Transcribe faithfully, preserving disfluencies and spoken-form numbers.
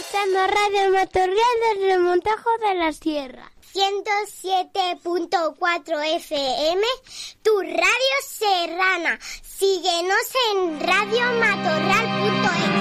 escuchando Radio Matorral del Remontajo de la Sierra. ciento siete punto cuatro F M, tu radio serrana. Síguenos en radio matorral punto es.